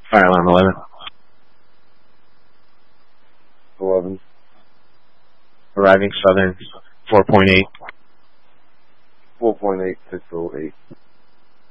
Fire alarm 11. 11. Arriving Southern 4.8. 4.8, 608.